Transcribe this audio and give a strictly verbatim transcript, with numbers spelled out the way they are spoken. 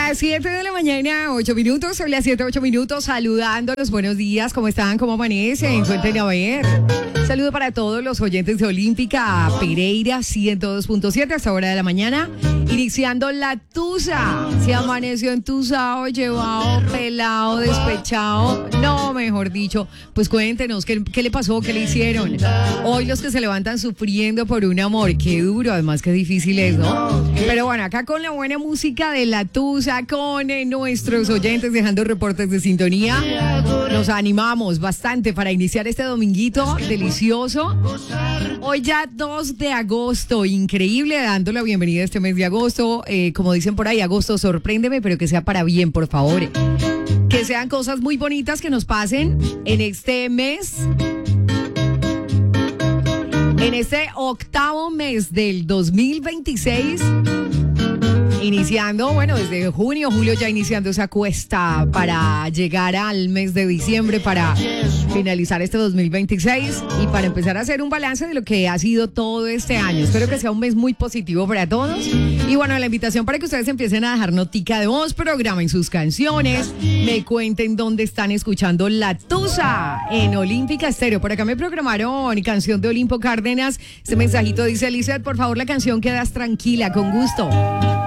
Las siete de la mañana, ocho minutos, son las siete, ocho minutos, saludándolos, buenos días, ¿cómo están? ¿Cómo amanecen? Cuenten a ver. Saludo para todos los oyentes de Olímpica Pereira ciento dos punto siete a esta hora de la mañana, iniciando la tusa. Se amaneció entusado, llevado, pelado, despechado, no, mejor dicho, pues cuéntenos, ¿qué, qué le pasó? ¿Qué le hicieron? Hoy los que se levantan sufriendo por un amor, qué duro, además qué difícil es, ¿no? Pero bueno, acá con la buena música de la tusa, con eh, nuestros oyentes dejando reportes de sintonía, nos animamos bastante para iniciar este dominguito delicioso. Hoy ya dos de agosto, increíble, dando la bienvenida a este mes de agosto. Eh, como dicen por ahí, agosto sorpréndeme, pero que sea para bien, por favor. Que sean cosas muy bonitas que nos pasen en este mes. En este octavo mes del dos mil veintiséis, iniciando, bueno, desde junio, julio ya iniciando esa cuesta para llegar al mes de diciembre, para finalizar este dos mil veintiséis y para empezar a hacer un balance de lo que ha sido todo este año. Espero que sea un mes muy positivo para todos. Y bueno, la invitación para que ustedes empiecen a dejar notica de voz, programen sus canciones, me cuenten dónde están escuchando La Tusa en Olímpica Estéreo. Por acá me programaron canción de Olimpo Cárdenas. Este mensajito dice: Lizeth, por favor, la canción Quedas Tranquila, con gusto.